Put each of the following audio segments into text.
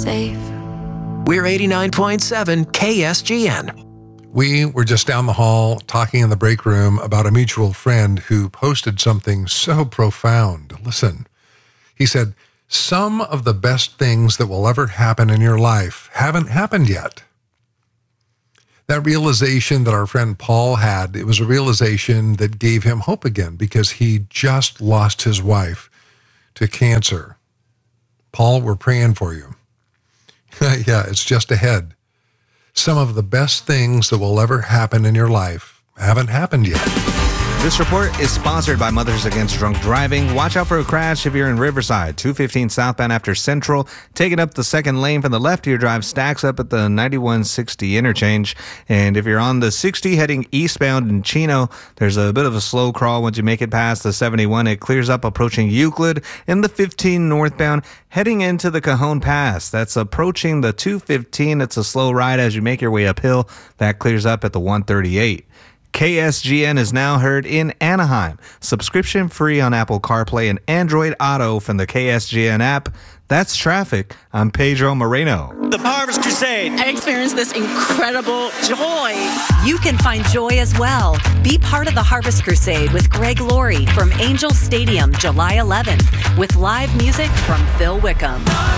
safe. We're 89.7 KSGN. We were just down the hall talking in the break room about a mutual friend who posted something so profound. Listen, he said, some of the best things that will ever happen in your life haven't happened yet. That realization that our friend Paul had, it was a realization that gave him hope again because he just lost his wife to cancer. Paul, we're praying for you. Yeah, it's just ahead. Some of the best things that will ever happen in your life haven't happened yet. This report is sponsored by Mothers Against Drunk Driving. Watch out for a crash if you're in Riverside. 215 southbound after Central. Taking up the second lane from the left of your drive stacks up at the 9160 interchange. And if you're on the 60 heading eastbound in Chino, there's a bit of a slow crawl once you make it past the 71. It clears up approaching Euclid. In the 15 northbound heading into the Cajon Pass. That's approaching the 215. It's a slow ride as you make your way uphill. That clears up at the 138. KSGN is now heard in Anaheim. Subscription free on Apple CarPlay and Android Auto from the KSGN app. That's traffic. I'm Pedro Moreno. The Harvest Crusade. I experienced this incredible joy. You can find joy as well. Be part of the Harvest Crusade with Greg Laurie from Angel Stadium, July 11th, with live music from Phil Wickham,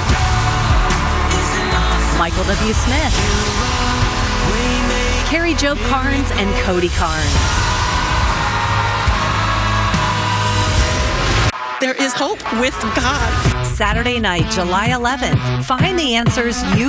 Michael W. Smith, Carrie Jo Carnes, and Cody Carnes. There is hope with God. Saturday night, July 11th. Find the answers you